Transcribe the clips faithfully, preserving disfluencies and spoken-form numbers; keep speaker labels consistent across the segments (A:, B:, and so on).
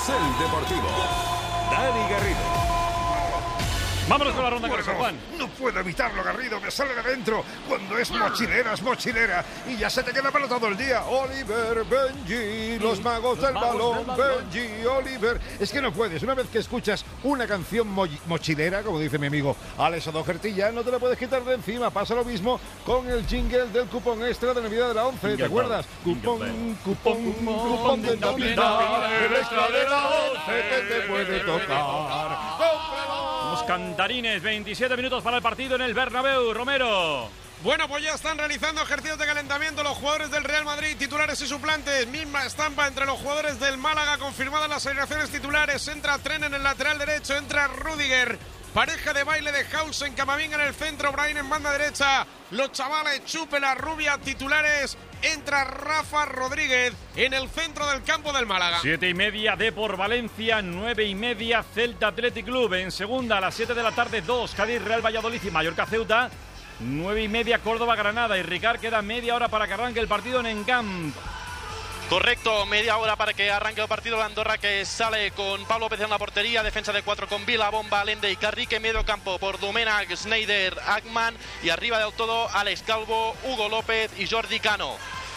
A: Carrusel Deportivo. Dani Garrido.
B: Vámonos con la ronda, bueno, Juan.
C: No puedo evitarlo, Garrido, me sale de dentro. Cuando es mochilera, es mochilera. Y ya se te queda para todo el día. Oliver, Benji, los magos del balón, Benji, Oliver. Es que no puedes. Una vez que escuchas una canción mo mochilera, como dice mi amigo Alex O'Doherty, ya no te la puedes quitar de encima. Pasa lo mismo con el jingle del cupón extra de Navidad de la once. ¿Te acuerdas? Cupón, cupón, cupón de Navidad. El extra de la once que te puede tocar. ¡Cómpralo!
B: Los cantarines, veintisiete minutos para el partido en el Bernabéu. Romero.
D: Bueno, pues ya están realizando ejercicios de calentamiento los jugadores del Real Madrid, titulares y suplentes. Misma estampa entre los jugadores del Málaga, confirmadas las alineaciones titulares. Entra Tren en el lateral derecho, entra Rüdiger. Pareja de baile de Hausen, Camavinga en el centro, Brahim en banda derecha. Los chavales Chupe, la rubia, titulares. Entra Rafa Rodríguez en el centro del campo del Málaga.
B: Siete y media, Depor Valencia, nueve y media, Celta Athletic Club. En segunda, a las siete de la tarde, dos, Cádiz Real Valladolid y Mallorca Ceuta. Nueve y media, Córdoba Granada. Y Ricard, queda media hora para que arranque el partido en Encamp.
E: Correcto, media hora para que arranque el partido. La Andorra, que sale con Pablo Pérez en la portería, defensa de cuatro con Vila, Bomba, Allende y Carrique, medio campo por Domènech, Schneider, Agman y arriba del todo Alex Calvo, Hugo López y Jordi Cano.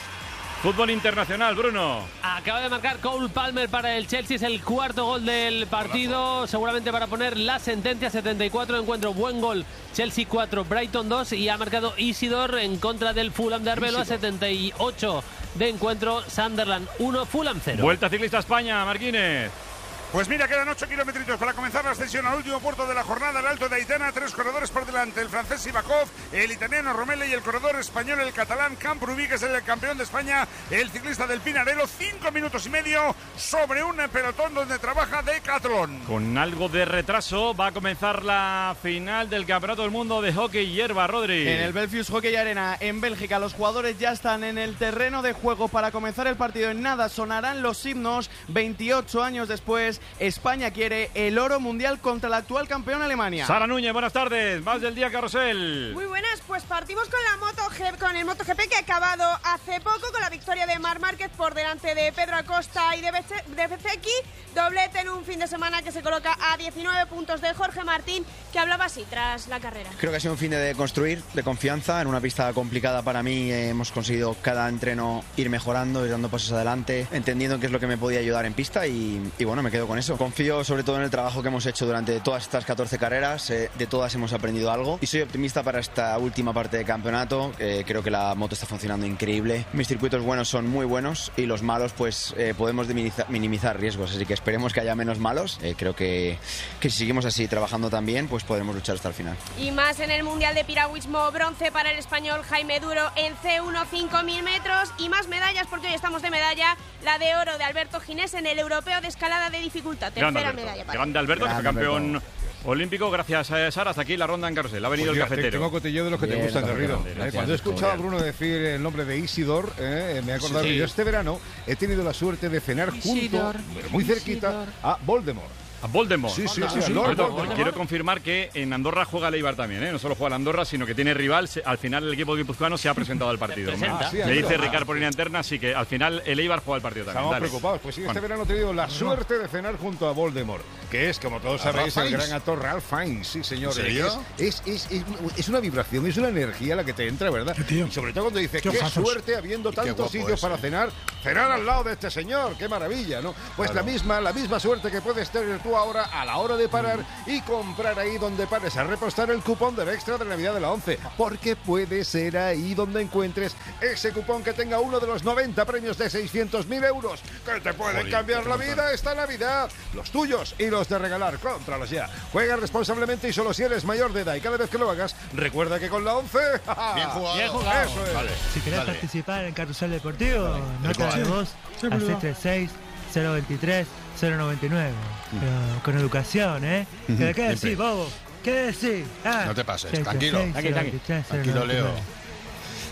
B: Fútbol internacional, Bruno.
F: Acaba de marcar Cole Palmer para el Chelsea, es el cuarto gol del partido, seguramente para poner la sentencia. Setenta y cuatro de encuentro, buen gol. Chelsea cuatro, Brighton dos, y ha marcado Isidor en contra del Fulham de Arbeloa. Setenta y ocho de encuentro, Sunderland uno, Fulham cero.
B: Vuelta ciclista a España, Marquínez.
C: Pues mira, quedan ocho kilómetros para comenzar la ascensión al último puerto de la jornada, el Alto de Aitana. Tres corredores por delante, el francés Ivakov, el italiano Romele y el corredor español, el catalán Camprubí, que es el campeón de España, el ciclista del Pinarello. Cinco minutos y medio sobre un pelotón donde trabaja Decathlon.
B: Con algo de retraso va a comenzar la final del Campeonato del Mundo de Hockey Hierba, Rodri.
G: En el Belfius Hockey Arena, en Bélgica, los jugadores ya están en el terreno de juego para comenzar el partido. En nada sonarán los himnos. veintiocho años después, España quiere el oro mundial contra la actual campeón Alemania.
B: Sara Núñez, buenas tardes. Más del día carrusel.
H: Muy buenas, pues partimos con la Moto G, con el MotoGP, que ha acabado hace poco con la victoria de Marc Márquez por delante de Pedro Acosta y de Bezzecchi. Doblete en un fin de semana que se coloca a diecinueve puntos de Jorge Martín, que hablaba así tras la carrera.
I: Creo que ha sido un fin de construir, de confianza, en una pista complicada para mí. Eh, hemos conseguido cada entreno ir mejorando, ir dando pasos adelante, entendiendo qué es lo que me podía ayudar en pista y, y bueno, me quedo con eso. Confío sobre todo en el trabajo que hemos hecho durante todas estas catorce carreras, eh, de todas hemos aprendido algo y soy optimista para esta última parte de campeonato. Eh, creo que la moto está funcionando increíble, mis circuitos buenos son muy buenos y los malos pues eh, podemos minimizar, minimizar riesgos, así que esperemos que haya menos malos. Eh, creo que, que si seguimos así trabajando también pues podremos luchar hasta el final.
H: Y más en el Mundial de Piragüismo, bronce para el español Jaime Duro en C uno, cinco mil metros, y más medallas porque hoy estamos de medalla, la de oro de Alberto Ginés en el Europeo de Escalada de Dificultad. Tercera medalla para
B: Grande Alberto, que fue campeón olímpico. Gracias, eh, Sara. Hasta aquí la ronda en carrusel. Ha venido pues el cafetero.
C: Tengo cotilleo de los que Bien, te gustan, Garrido. Eh, cuando he escuchado a Bruno decir el nombre de Isidor, eh, me he acordado sí. que yo este verano he tenido la suerte de cenar Isidor, junto, muy cerquita, Isidor. a Voldemort.
B: A Voldemort.
C: Sí, sí, sí. sí, sí.
B: Lord Voldemort. Quiero confirmar que en Andorra juega el Eibar también, ¿eh? No solo juega el Andorra, sino que tiene rival. Al final el equipo guipuzcoano se ha presentado al partido.
C: Ah, sí,
B: Me dice Ricard por línea interna, así que al final el Eibar juega el partido también.
C: Estamos
B: Dale.
C: preocupados. Pues sí, este
B: bueno.
C: verano he tenido la suerte de cenar junto a Voldemort, que es, como todos sabéis, el gran actor Ralph Fiennes. Sí, señor.
J: ¿En serio?
C: Es, es, es, es una vibración, es una energía la que te entra, ¿verdad? Y sobre todo cuando dice, qué, qué suerte habiendo tantos sitios para cenar, cenar al lado de este señor, qué maravilla, ¿no? Pues claro. la misma la misma suerte que puedes tener tú ahora a la hora de parar y comprar ahí donde pares a repostar el cupón del extra de Navidad de la once, porque puede ser ahí donde encuentres ese cupón que tenga uno de los noventa premios de seiscientos mil euros que te pueden Joder, cambiar la vida esta Navidad, los tuyos y los de regalar. Cómpralos ya. Juega responsablemente y solo si eres mayor de edad, y cada vez que lo hagas recuerda que con la once
J: bien jugado,
F: bien jugado.
C: Eso es.
K: Vale, si querés vale. participar en Carrusel Deportivo, vale. nota de voz al seis tres seis, cero veintitrés, cero noventa y nueve. Pero con educación, ¿eh? Uh-huh. ¿Qué, ¿Qué decís, bobo? ¿Qué decís? Ah,
J: no te pases, tranquilo. Tranquilo, Leo.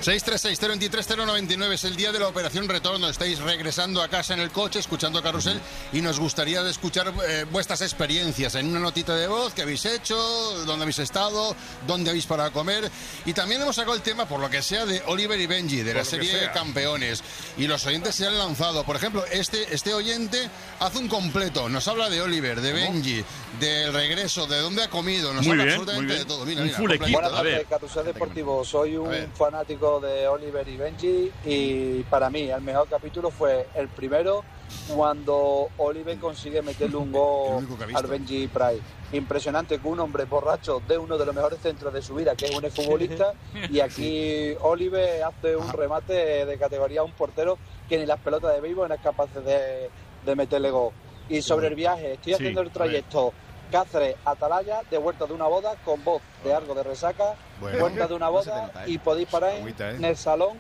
J: seis tres seis, cero dos tres, cero nueve nueve es el día de la operación retorno. Estáis regresando a casa en el coche, escuchando Carrusel, y nos gustaría escuchar eh, vuestras experiencias en una notita de voz, qué habéis hecho, dónde habéis estado, dónde habéis parado a comer. Y también hemos sacado el tema, por lo que sea, de Oliver y Benji, de la serie Campeones. Y los oyentes se han lanzado. Por ejemplo, este, este oyente hace un completo. Nos habla de Oliver, de Benji, del regreso, de dónde ha comido. Nos
B: muy
J: habla
B: bien,
J: absolutamente
B: muy bien.
J: de todo. Mira,
B: un
J: mira,
B: full equipo.
L: Buenas tardes, Carrusel Deportivo. Soy un fanático de Oliver y Benji, y para mí el mejor capítulo fue el primero, cuando Oliver consigue meterle un gol al Benji Price. Impresionante que un hombre borracho de uno de los mejores centros de su vida, que es un futbolista, y aquí Oliver hace un remate de categoría a un portero que ni las pelotas de béisbol no es capaz de, de meterle gol. Y sobre el viaje, estoy haciendo el trayecto Cáceres-Atalaya, de vuelta de una boda, con voz de algo de resaca, bueno, vuelta de una boda, no nota, ¿eh? Y podéis parar en, Agüita, ¿eh? en el salón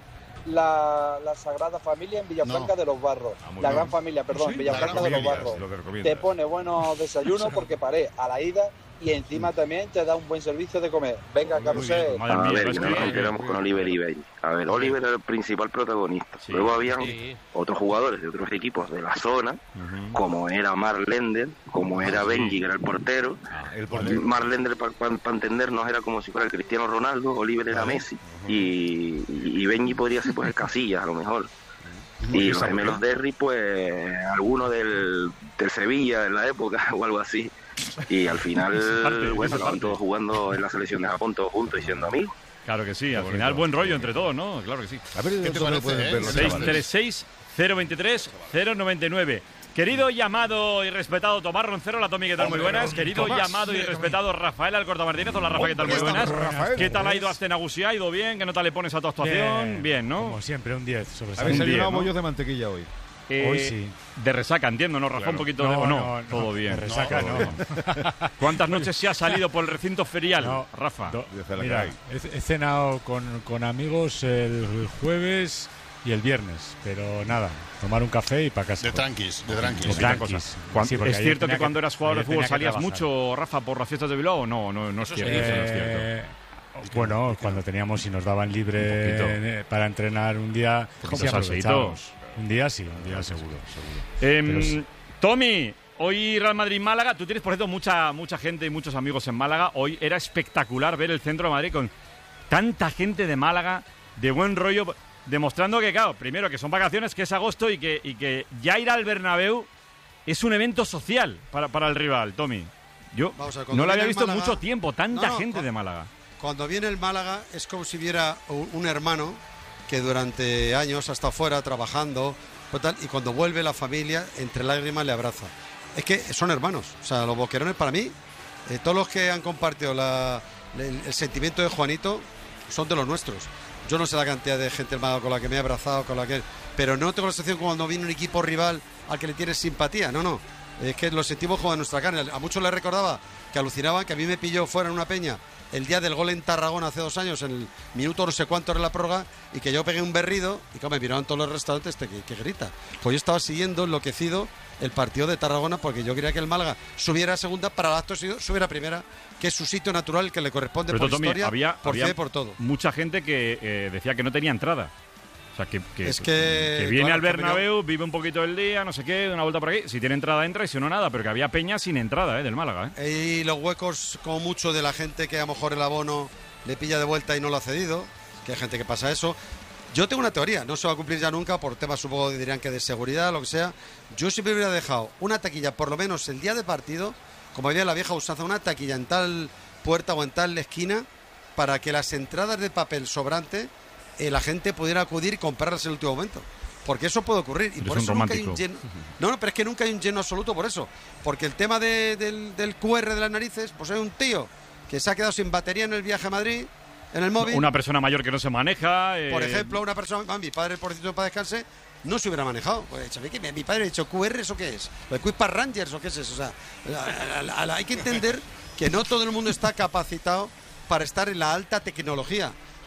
L: la, la Sagrada Familia en Villafranca no. de los Barros. Ah, la bien. Gran Familia, perdón, ¿Sí? Villafranca de los Barros. Te pone buenos desayunos porque paré a la ida y encima también te da un buen servicio de comer. Venga, Carrusel.
M: A ver, que nos enteramos con Oliver y Benji. A ver, Oliver era el principal protagonista. Sí, Luego habían sí. otros jugadores de otros equipos de la zona, uh-huh. como era Mark Lender, como era Benji, que era el portero. Ah, el portero. Mark Lender, para pa, pa entendernos, era como si fuera el Cristiano Ronaldo, Oliver era vale. Messi. Uh-huh. Y, y Benji podría ser pues el Casillas, a lo mejor. Uh-huh. Y los gemelos Derry, pues alguno del, del Sevilla en la época o algo así. Y al final, bueno, estaban todos jugando en la selección de Japón, todos juntos y siendo amigos.
B: Claro que sí, al final buen rollo entre todos, ¿no? Claro que sí.
C: A ver, ¿qué te parece, eh?
B: seis tres seis, cero dos tres, cero nueve nueve. Querido y amado y respetado Tomás Roncero, la Tomi, ¿qué tal? Muy buenas. Querido y amado y respetado Rafael Alcorta Martínez, hola Rafa, ¿qué tal? Muy buenas. ¿Qué tal ha ido hasta Nagusia? ¿Ha ido bien? ¿Qué nota le pones a tu actuación? Bien, bien, ¿no?
N: Como siempre, un diez. Sobre
C: ¿Habéis desayunado bollos de mantequilla hoy?
B: Eh, Hoy sí. De resaca, entiendo, ¿no, Rafa? Claro. Un poquito
N: no,
B: de... ¿O no?
N: no, no
B: todo bien.
N: De resaca, no.
B: no. ¿Cuántas noches se ha salido por el recinto ferial, no, Rafa?
N: Do, mira, he, he cenado con, con amigos el jueves y el viernes, pero nada, tomar un café y para casa.
J: De tranquis, de tranquis.
N: De tranquis.
B: Sí, ¿es cierto que, que cuando eras jugador de fútbol salías mucho, Rafa, por las fiestas de Bilbao o no? No, no es cierto. Eh, no es cierto.
N: Bueno, cuando teníamos y nos daban libre para entrenar un día,
B: sí aprovechábamos.
N: Un día sí, un día seguro. seguro.
B: Eh, sí. Tommy, hoy Real Madrid-Málaga. Tú tienes, por cierto, mucha, mucha gente y muchos amigos en Málaga. Hoy era espectacular ver el centro de Madrid con tanta gente de Málaga, de buen rollo, demostrando que, claro, primero que son vacaciones, que es agosto y que, y que ya ir al Bernabéu es un evento social para, para el rival, Tommy. Yo Vamos a ver, no lo había visto en mucho tiempo, tanta no, no, gente
O: cuando,
B: de Málaga.
O: Cuando viene el Málaga es como si viera un hermano que durante años ha estado fuera trabajando, y cuando vuelve la familia, entre lágrimas le abraza. Es que son hermanos, o sea, los boquerones para mí, eh, todos los que han compartido la, el, el sentimiento de Juanito son de los nuestros. Yo no sé la cantidad de gente hermana con la que me he abrazado, con la que, pero no tengo la sensación como cuando viene un equipo rival al que le tienes simpatía, no, no. Es que lo sentimos como en nuestra carne. A muchos les recordaba que alucinaban que a mí me pilló fuera en una peña el día del gol en Tarragona hace dos años, en el minuto no sé cuánto era la prórroga, y que yo pegué un berrido, y como me miraban todos los restaurantes, este, que, que grita. Pues yo estaba siguiendo enloquecido el partido de Tarragona, porque yo quería que el Málaga subiera a segunda para el acto seguido subiera a primera, que es su sitio natural, que le corresponde. Pero por Tommy, historia,
B: había,
O: por
B: había
O: fe, por todo.
B: Mucha gente que eh, decía que no tenía entrada. O sea, que, que,
O: es que,
B: que viene
O: claro,
B: al Bernabéu, vive un poquito el día, no sé qué, una vuelta por aquí. Si tiene entrada, entra, y si no, nada. Pero que había peña sin entrada, ¿eh? Del Málaga, ¿eh?
O: Y los huecos, como mucho, de la gente que a lo mejor el abono le pilla de vuelta y no lo ha cedido, que hay gente que pasa eso. Yo tengo una teoría, no se va a cumplir ya nunca por temas, supongo, dirían que de seguridad, lo que sea. Yo siempre hubiera dejado una taquilla, por lo menos el día de partido, como había la vieja usanza, una taquilla en tal puerta o en tal esquina, para que las entradas de papel sobrante eh, la gente pudiera acudir y comprarlas en el último momento. Porque eso puede ocurrir. Y
B: Eres
O: por eso
B: nunca
O: hay un lleno. No, no, pero es que nunca hay un lleno absoluto por eso. Porque el tema de, del, del cu erre de las narices, pues hay un tío que se ha quedado sin batería en el viaje a Madrid, en el móvil.
B: Una persona mayor que no se maneja. Eh...
O: Por ejemplo, una persona, ah, mi padre, por cierto, para descanse, no se hubiera manejado. Pues, ¿sabéis qué? Mi padre ha dicho, ¿cu erre eso qué es? ¿El Quick Pass Rangers o qué es eso? O sea, la, la, la, hay que entender que no todo el mundo está capacitado para estar en la alta tecnología.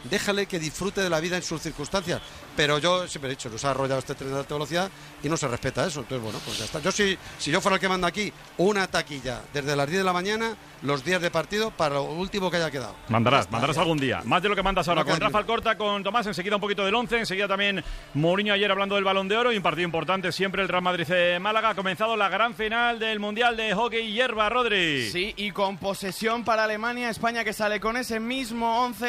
O: déjale que disfrute de la vida en sus circunstancias. Pero yo siempre he dicho, nos ha arrollado este tren de alta velocidad y no se respeta eso. Entonces, bueno, pues ya está. Yo si, si yo fuera el que manda aquí, una taquilla desde las diez de la mañana, los días de partido, para lo último que haya quedado.
B: Mandarás,
O: está,
B: mandarás
O: ya.
B: algún día. Más de lo que mandas ahora.
O: No
B: Con Rafa Alcorta, con Tomás, enseguida un poquito del once, enseguida también Mourinho ayer hablando del Balón de Oro y un partido importante siempre el Real Madrid-Málaga. Ha comenzado la gran final del Mundial de Hockey Hierba, Rodri.
G: Sí, y con posesión para Alemania, España que sale con ese mismo once.